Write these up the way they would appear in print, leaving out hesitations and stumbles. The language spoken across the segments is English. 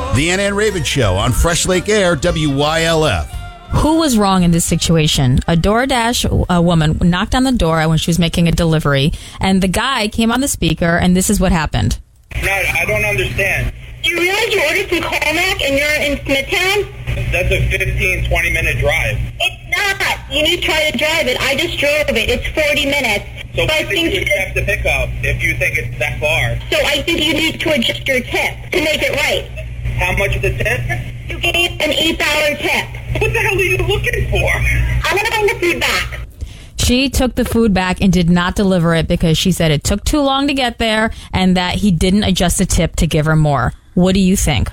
The Ann Raven Show on Fresh Lake Air, WYLF. Who was wrong in this situation? A DoorDash woman knocked on the door when she was making a delivery, and the guy came on the speaker, and this is what happened. No, I don't understand. Do you realize you ordered from Carmack and you're in Smithtown? That's a 15, 20-minute drive. It's not. You need to try to drive it. I just drove it. It's 40 minutes. So I think you have to pick up if you think it's that far. So I think you need to adjust your tip to make it right. How much is the tip? You gave an $8 tip. What the hell are you looking for? I'm going to bring the food back. She took the food back and did not deliver it because she said it took too long to get there and that he didn't adjust the tip to give her more. What do you think?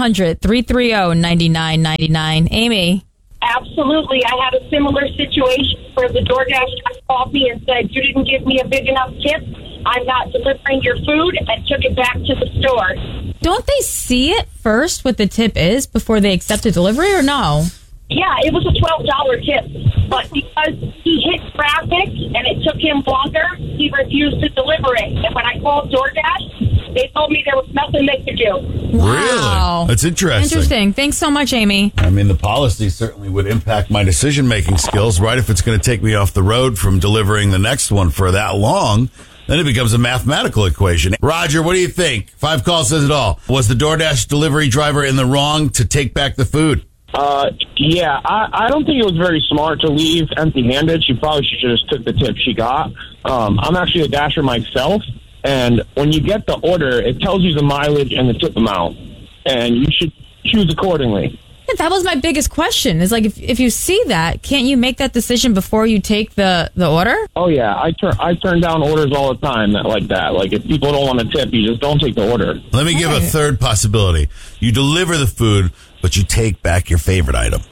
1-800-330-9999. Amy. Absolutely. I had a similar situation where the DoorDash called me and said, you didn't give me a big enough tip. I'm not delivering your food, and took it back to the store. Don't they see it first what the tip is before they accept a delivery or no? Yeah, it was a $12 tip, but because he hit traffic and it took him longer, he refused to deliver it. And when I called DoorDash, they told me there was nothing they could do. Wow. Really? That's interesting. Interesting. Thanks so much, Amy. I mean, the policy certainly would impact my decision-making skills, right? If it's going to take me off the road from delivering the next one for that long, then it becomes a mathematical equation. Roger, what do you think? 5 calls says it all. Was the DoorDash delivery driver in the wrong to take back the food? Yeah, I don't think it was very smart to leave empty-handed. She probably should just took the tip she got. I'm actually a dasher myself, and when you get the order, it tells you the mileage and the tip amount, and you should choose accordingly. Yeah, that was my biggest question. Is like if you see that, can't you make that decision before you take the order? Oh yeah, I turn down orders all the time like that. Like if people don't want to tip, you just don't take the order. Let me give a third possibility. You deliver the food, but you take back your favorite item.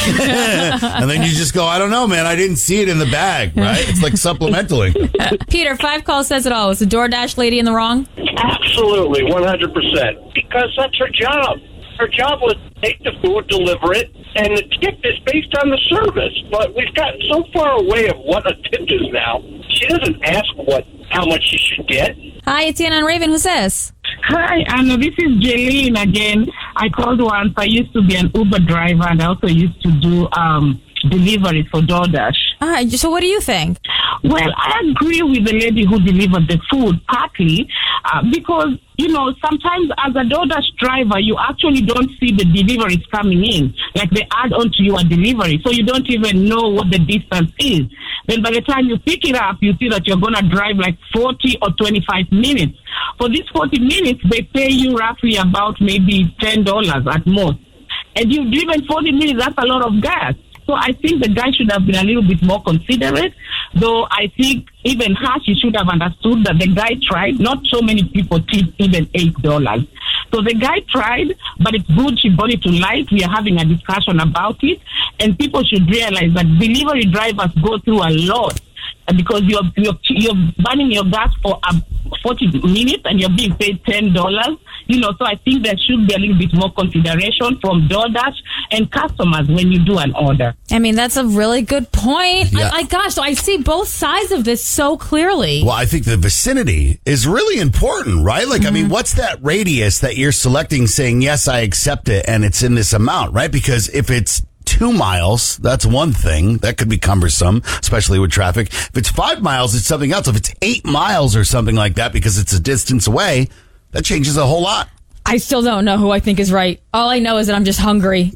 And then you just go, I don't know, man. I didn't see it in the bag, right? It's like supplementaling. Peter, 5 calls says it all. Was the DoorDash lady in the wrong? Absolutely, 100%. Because that's her job. Her job was to take the food, deliver it, and the tip is based on the service. But we've gotten so far away of what a tip is now. She doesn't ask how much she should get. Hi, it's Anna and Raven. Who's this? Hi, Anna. This is Jaylene again. I called once. I used to be an Uber driver, and I also used to do deliveries for DoorDash. All right. So what do you think? Well, I agree with the lady who delivered the food, partly because, sometimes as a DoorDash driver, you actually don't see the deliveries coming in. Like they add on to your delivery, so you don't even know what the distance is. Then by the time you pick it up, you see that you're going to drive like 40 or 25 minutes. For these 40 minutes, they pay you roughly about maybe $10 at most. And you've driven 40 minutes, that's a lot of gas. So I think the guy should have been a little bit more considerate, though I think even her, she should have understood that the guy tried. Not so many people tip even $8. So the guy tried, but it's good she brought it to light. We are having a discussion about it, and people should realize that delivery drivers go through a lot because you're burning your gas for 40 minutes and you're being paid $10. So I think there should be a little bit more consideration from DoorDash and customers when you do an order. I mean, that's a really good point. Yeah. So I see both sides of this so clearly. Well, I think the vicinity is really important, right? Like, I mean, what's that radius that you're selecting saying, yes, I accept it, and it's in this amount, right? Because if it's 2 miles, that's one thing. That could be cumbersome, especially with traffic. If it's 5 miles, it's something else. If it's 8 miles or something like that because it's a distance away, that changes a whole lot. I still don't know who I think is right. All I know is that I'm just hungry.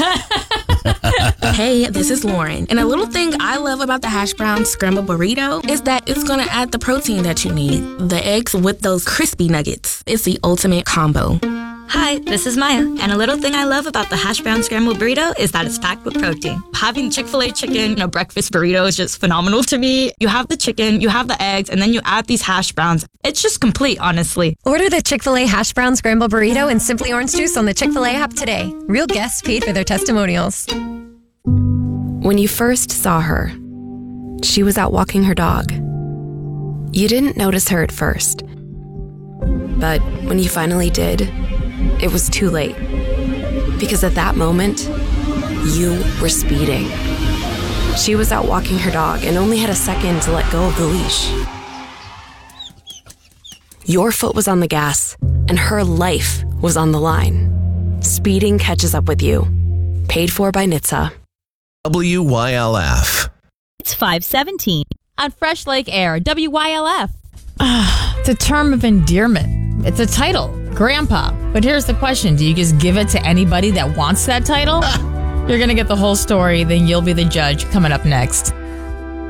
Hey, this is Lauren. And a little thing I love about the hash brown scrambled burrito is that it's going to add the protein that you need. The eggs with those crispy nuggets. It's the ultimate combo. Hi, this is Maya, and a little thing I love about the hash brown scrambled burrito is that it's packed with protein. Having Chick-fil-A chicken in a breakfast burrito is just phenomenal to me. You have the chicken, you have the eggs, and then you add these hash browns. It's just complete, honestly. Order the Chick-fil-A hash brown scrambled burrito and Simply Orange Juice on the Chick-fil-A app today. Real guests paid for their testimonials. When you first saw her, she was out walking her dog. You didn't notice her at first. But when you finally did, it was too late. Because at that moment, you were speeding. She was out walking her dog and only had a second to let go of the leash. Your foot was on the gas, and her life was on the line. speeding catches up with you. Paid for by NHTSA. WYLF. It's 5:17 on Fresh Lake Air, WYLF. It's a term of endearment. It's a title, Grandpa. But here's the question. Do you just give it to anybody that wants that title? You're going to get the whole story, then you'll be the judge coming up next.